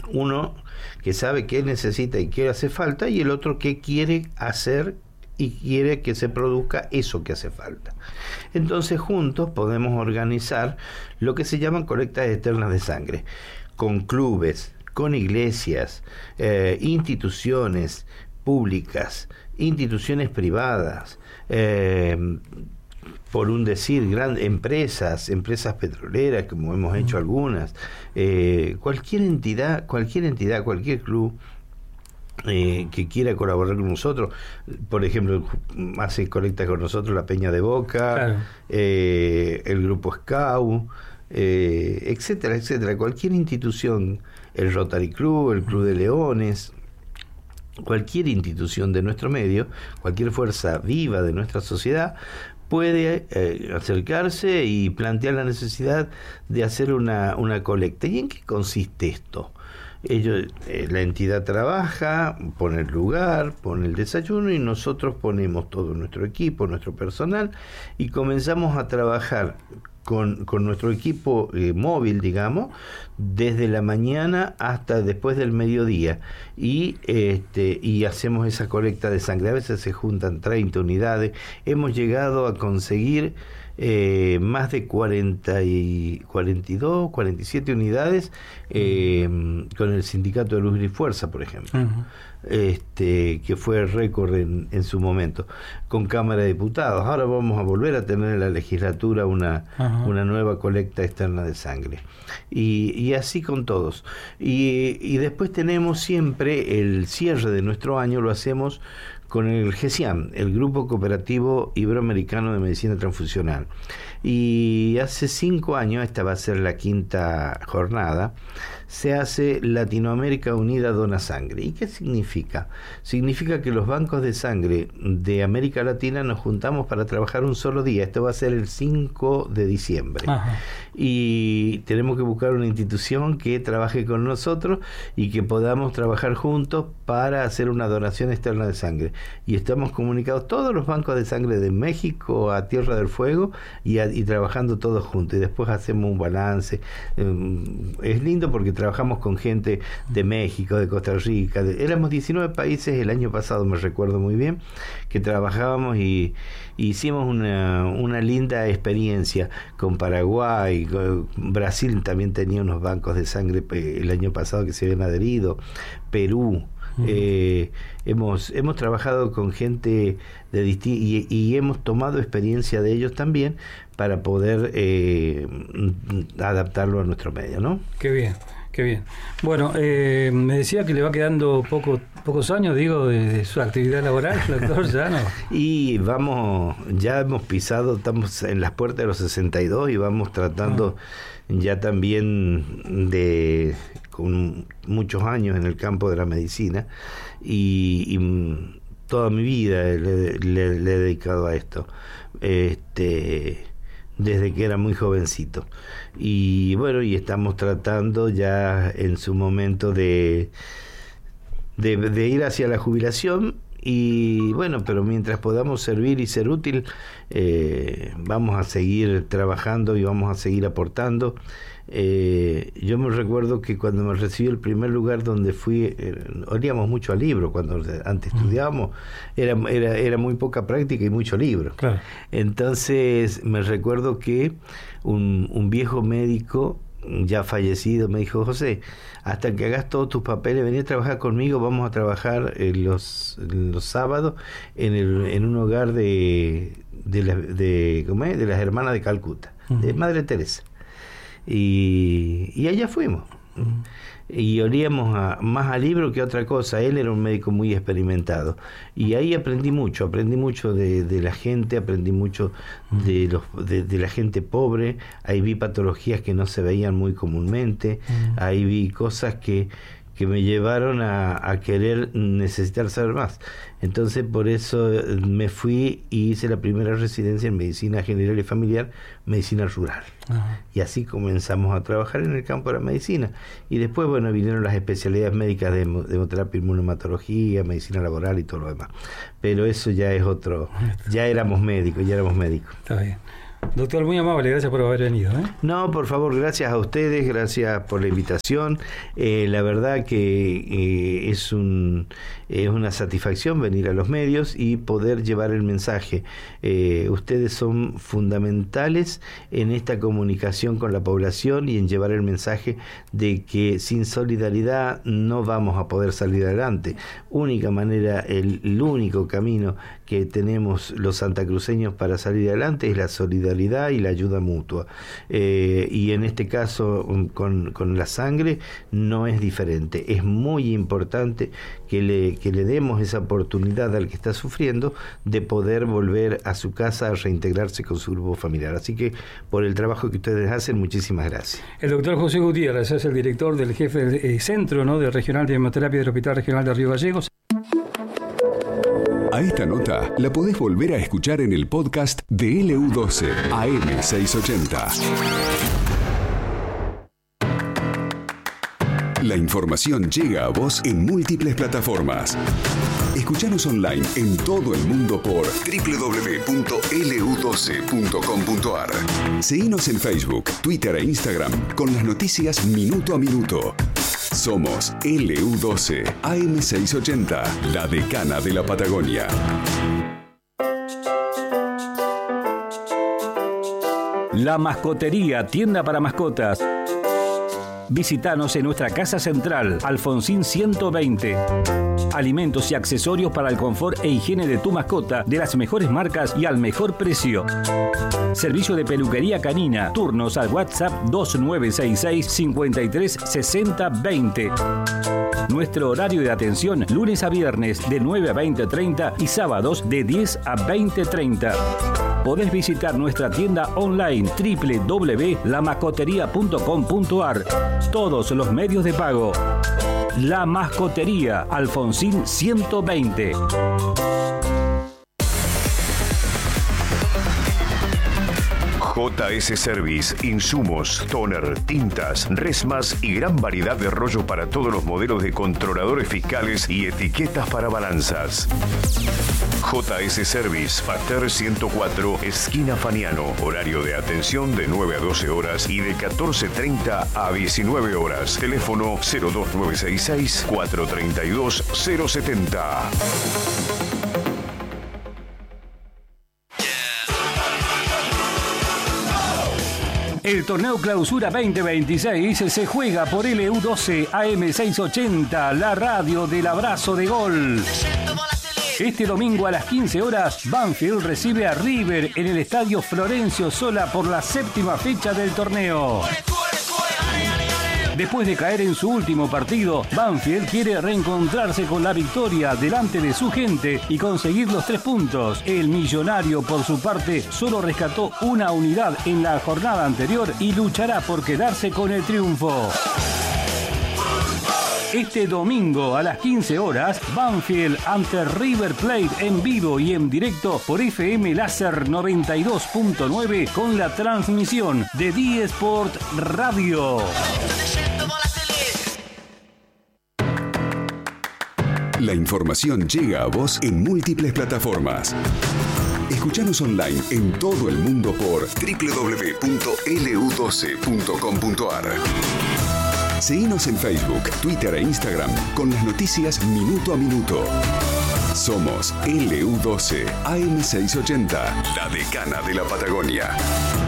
Uno que sabe qué necesita y qué hace falta, y el otro que quiere hacer y quiere que se produzca eso que hace falta. Entonces juntos podemos organizar lo que se llaman colectas externas de sangre, con clubes, con iglesias, instituciones públicas, instituciones privadas, por un decir, grandes empresas petroleras, como hemos hecho algunas, cualquier entidad, cualquier club que quiera colaborar con nosotros. Por ejemplo, hace colectas con nosotros la Peña de Boca, claro, el Grupo Scout, etcétera, etcétera. Cualquier institución, el Rotary Club, el Club de Leones, cualquier institución de nuestro medio, cualquier fuerza viva de nuestra sociedad puede acercarse y plantear la necesidad de hacer una colecta. ¿Y en qué consiste esto? La entidad trabaja, pone el lugar, pone el desayuno, y nosotros ponemos todo nuestro equipo, nuestro personal, y comenzamos a trabajar con nuestro equipo móvil, digamos, desde la mañana hasta después del mediodía, y hacemos esa colecta de sangre. A veces se juntan 30 unidades. Hemos llegado a conseguir más de 42, 47 unidades con el Sindicato de Luz y Fuerza, por ejemplo, que fue récord en su momento, con Cámara de Diputados. Ahora vamos a volver a tener en la legislatura una nueva colecta externa de sangre, y así con todos. Y después tenemos siempre el cierre de nuestro año, lo hacemos con el GESIAM, el Grupo Cooperativo Iberoamericano de Medicina Transfusional. Y hace 5 años, esta va a ser la 5ª jornada, se hace Latinoamérica Unida Dona Sangre. ¿Y qué significa? Significa que los bancos de sangre de América Latina nos juntamos para trabajar un solo día. Esto va a ser el 5 de diciembre. Ajá. Y tenemos que buscar una institución que trabaje con nosotros y que podamos trabajar juntos para hacer una donación externa de sangre. Y estamos comunicados todos los bancos de sangre de México a Tierra del Fuego, y trabajando todos juntos, y después hacemos un balance. Es lindo porque trabajamos con gente de México, de Costa Rica, éramos 19 países el año pasado, me recuerdo muy bien, que trabajábamos, y hicimos una linda experiencia con Paraguay. Brasil también tenía unos bancos de sangre el año pasado que se habían adherido, Perú. Hemos trabajado con gente y hemos tomado experiencia de ellos también para poder adaptarlo a nuestro medio, ¿no? Qué bien. Bueno, me decía que le va quedando pocos años, digo, de su actividad laboral, doctor, ¿ya no? Y ya hemos pisado, estamos en las puertas de los 62 y vamos tratando ya también con muchos años en el campo de la medicina, y toda mi vida le he dedicado a esto. Desde que era muy jovencito, y bueno, y estamos tratando ya en su momento de ir hacia la jubilación, y bueno, pero mientras podamos servir y ser útil, vamos a seguir trabajando y vamos a seguir aportando. Yo me recuerdo que cuando me recibí el primer lugar donde fui, olíamos mucho a libro. Cuando antes estudiábamos era muy poca práctica y mucho libro. Claro. Entonces me recuerdo que un viejo médico ya fallecido me dijo: José, hasta que hagas todos tus papeles, vení a trabajar conmigo. Vamos a trabajar los sábados en un hogar de las hermanas de Calcuta, de Madre Teresa. Y allá fuimos. Y olíamos más a libro que a otra cosa. Él era un médico muy experimentado, y ahí aprendí mucho de la gente, aprendí mucho de la gente pobre. Ahí vi patologías que no se veían muy comúnmente. Ahí vi cosas que me llevaron a querer necesitar saber más. Entonces por eso me fui y hice la primera residencia en medicina general y familiar, medicina rural. Ajá. Y así comenzamos a trabajar en el campo de la medicina. Y después, bueno, vinieron las especialidades médicas de hemoterapia, inmunohematología, medicina laboral y todo lo demás. Pero eso ya es otro, ya éramos médicos. Está bien. Doctor, muy amable, gracias por haber venido. No, por favor, gracias a ustedes, gracias por la invitación. La verdad que es una satisfacción venir a los medios y poder llevar el mensaje. Ustedes son fundamentales en esta comunicación con la población y en llevar el mensaje de que sin solidaridad no vamos a poder salir adelante. Única manera, el único camino que tenemos los santacruceños para salir adelante es la solidaridad y la ayuda mutua. Y en este caso, con la sangre, no es diferente. Es muy importante que le demos esa oportunidad al que está sufriendo de poder volver a su casa a reintegrarse con su grupo familiar. Así que, por el trabajo que ustedes hacen, muchísimas gracias. El doctor José Gutiérrez es el director del jefe del centro, ¿no?, del Regional de Hemoterapia del Hospital Regional de Río Gallegos. A esta nota la podés volver a escuchar en el podcast de LU12 AM680. La información llega a vos en múltiples plataformas. Escuchanos online en todo el mundo por www.lu12.com.ar. Seguinos en Facebook, Twitter e Instagram con las noticias minuto a minuto. Somos LU12 AM680, la decana de la Patagonia. La Mascotería, tienda para mascotas. Visítanos en nuestra casa central, Alfonsín 120. Alimentos y accesorios para el confort e higiene de tu mascota, de las mejores marcas y al mejor precio. Servicio de peluquería canina. Turnos al WhatsApp 2966 53 60 20. Nuestro horario de atención, lunes a viernes de 9 a 20:30 y sábados de 10 a 20:30. Podés visitar nuestra tienda online www.lamascoteria.com.ar. Todos los medios de pago. La Mascotería, Alfonsín 120. JS Service, insumos, toner, tintas, resmas y gran variedad de rollos para todos los modelos de controladores fiscales y etiquetas para balanzas. JS Service, Pater 104, esquina Faniano. Horario de atención de 9 a 12 horas y de 14:30 a 19 horas. Teléfono 02966 432 070. El torneo Clausura 2026 se juega por LU12 AM680, la radio del abrazo de gol. Este domingo a las 15 horas, Banfield recibe a River en el Estadio Florencio Sola por la 7ª fecha del torneo. Después de caer en su último partido, Banfield quiere reencontrarse con la victoria delante de su gente y conseguir los 3 puntos. El Millonario, por su parte, solo rescató una unidad en la jornada anterior y luchará por quedarse con el triunfo. Este domingo a las 15 horas, Banfield ante River Plate en vivo y en directo por FM Láser 92.9 con la transmisión de D-Sport Radio. La información llega a vos en múltiples plataformas. Escuchanos online en todo el mundo por www.lu12.com.ar. Seguinos en Facebook, Twitter e Instagram con las noticias minuto a minuto. Somos LU12 AM680, la decana de la Patagonia.